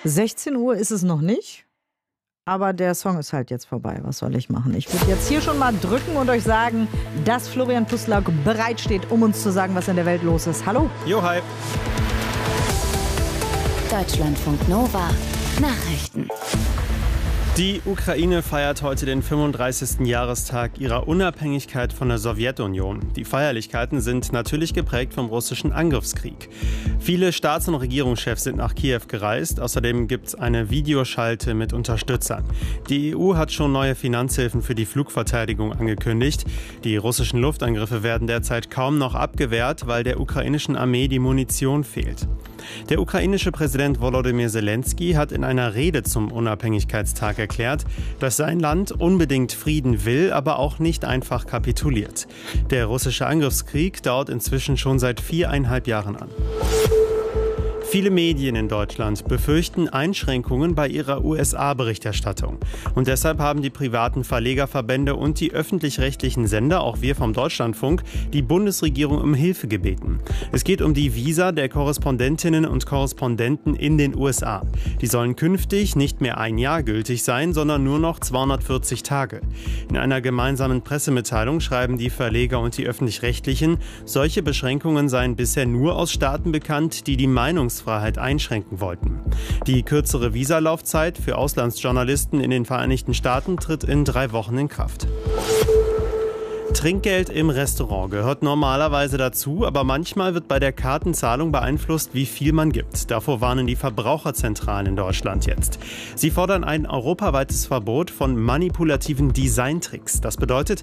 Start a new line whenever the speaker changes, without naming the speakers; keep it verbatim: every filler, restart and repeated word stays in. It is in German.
sechzehn Uhr ist es noch nicht, aber der Song ist halt jetzt vorbei. Was soll ich machen? Ich würde jetzt hier schon mal drücken und euch sagen, dass Florian Pustlauk bereitsteht, um uns zu sagen, was in der Welt los ist. Hallo.
Jo, hi.
Deutschlandfunk Nova Nachrichten.
Die Ukraine feiert heute den fünfunddreißigsten Jahrestag ihrer Unabhängigkeit von der Sowjetunion. Die Feierlichkeiten sind natürlich geprägt vom russischen Angriffskrieg. Viele Staats- und Regierungschefs sind nach Kiew gereist. Außerdem gibt es eine Videoschalte mit Unterstützern. Die E U hat schon neue Finanzhilfen für die Flugverteidigung angekündigt. Die russischen Luftangriffe werden derzeit kaum noch abgewehrt, weil der ukrainischen Armee die Munition fehlt. Der ukrainische Präsident Volodymyr Zelensky hat in einer Rede zum Unabhängigkeitstag erklärt, dass sein Land unbedingt Frieden will, aber auch nicht einfach kapituliert. Der russische Angriffskrieg dauert inzwischen schon seit viereinhalb Jahren an. Viele Medien in Deutschland befürchten Einschränkungen bei ihrer U S A-Berichterstattung. Und deshalb haben die privaten Verlegerverbände und die öffentlich-rechtlichen Sender, auch wir vom Deutschlandfunk, die Bundesregierung um Hilfe gebeten. Es geht um die Visa der Korrespondentinnen und Korrespondenten in den U S A. Die sollen künftig nicht mehr ein Jahr gültig sein, sondern nur noch zweihundertvierzig Tage. In einer gemeinsamen Pressemitteilung schreiben die Verleger und die öffentlich-rechtlichen, solche Beschränkungen seien bisher nur aus Staaten bekannt, die die Meinungs Freiheit einschränken wollten. Die kürzere Visalaufzeit für Auslandsjournalisten in den Vereinigten Staaten tritt in drei Wochen in Kraft. Trinkgeld im Restaurant gehört normalerweise dazu, aber manchmal wird bei der Kartenzahlung beeinflusst, wie viel man gibt. Davor warnen die Verbraucherzentralen in Deutschland jetzt. Sie fordern ein europaweites Verbot von manipulativen Designtricks. Das bedeutet,